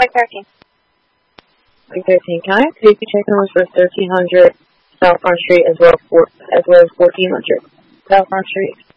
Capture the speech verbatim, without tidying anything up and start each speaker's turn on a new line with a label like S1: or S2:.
S1: Mike thirteen.
S2: Mike thirteen. Can I have safety check numbers for thirteen hundred South Front Street as well as, four, as well as fourteen hundred South Front Street?